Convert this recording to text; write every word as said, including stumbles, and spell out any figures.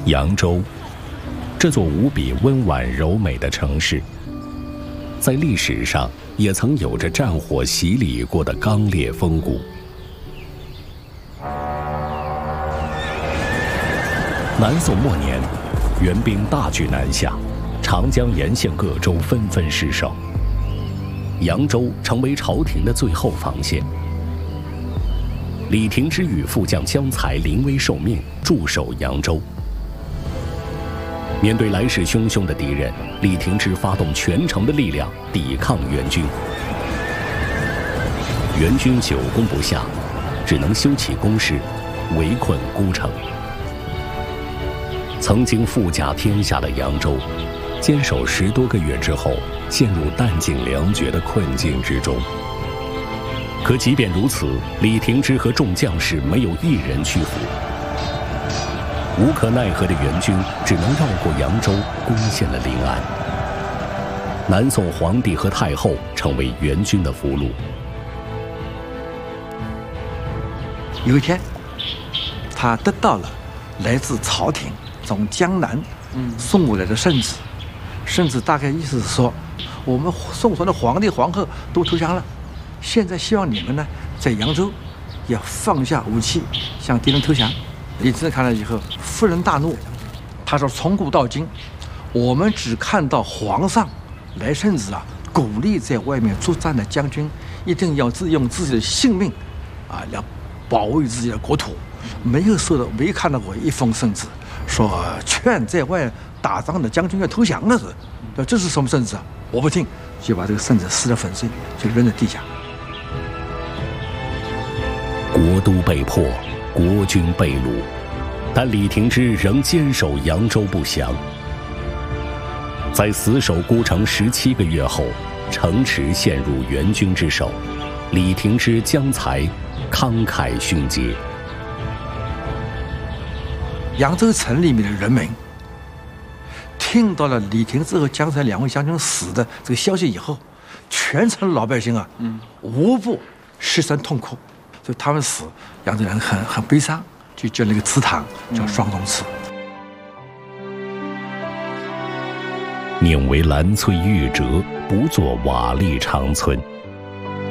扬州，这座无比温婉柔美的城市，在历史上也曾有着战火洗礼过的刚烈风骨。南宋末年，元兵大举南下，长江沿线各州纷纷失守，扬州成为朝廷的最后防线。李廷芝与副将江才临危受命，驻守扬州。面对来势汹汹的敌人，李廷芝发动全城的力量抵抗元军。元军久攻不下，只能修起工事，围困孤城。曾经富甲天下的扬州，坚守十多个月之后，陷入弹尽粮绝的困境之中。可即便如此，李廷芝和众将士没有一人屈服。无可奈何的元军只能绕过扬州，攻陷了临安。南宋皇帝和太后成为元军的俘虏。 有一天，他得到了来自朝廷从江南送过来的圣旨，圣旨大概意思是说，我们宋朝的皇帝皇后都投降了，现在希望你们呢在扬州要放下武器，向敌人投降。李廷芝看了以后，勃然大怒，他说：“从古到今，我们只看到皇上来圣旨啊，鼓励在外面作战的将军一定要自用自己的性命啊来保卫自己的国土，没有收到没看到过一封圣旨说劝在外打仗的将军要投降的是，那这是什么圣旨啊？我不听，就把这个圣旨撕得粉碎，就扔在地下。” 国都被破，国军被掳，但李廷芝仍坚守扬州不降。在死守孤城十七个月后，城池陷入元军之手，李廷芝、江才慷慨勋节。 扬州城里面的人民听到了李廷芝和江才两位将军死的这个消息以后，全城老百姓啊，嗯，无不失声痛哭。所以他们死，扬州人很很悲伤，就建了一个祠堂，叫双龙祠。 宁为兰翠玉折，不作瓦砾长村。